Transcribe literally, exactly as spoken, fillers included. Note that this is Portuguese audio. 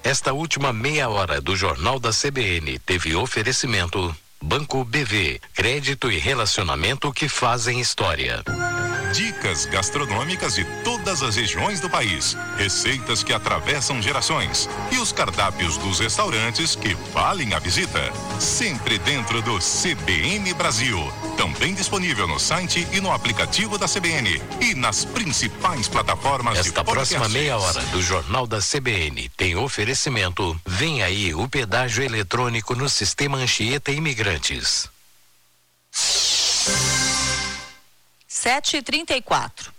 Esta última meia hora do Jornal da C B N teve oferecimento Banco B V, crédito e relacionamento que fazem história. Dicas gastronômicas de todas as regiões do país, receitas que atravessam gerações e os cardápios dos restaurantes que valem a visita. Sempre dentro do C B N Brasil. Também disponível no site e no aplicativo da C B N e nas principais plataformas Esta de podcast. próxima meia hora do Jornal da C B N tem oferecimento. Vem aí o pedágio eletrônico no Sistema Anchieta Imigrantes. sete e trinta e quatro.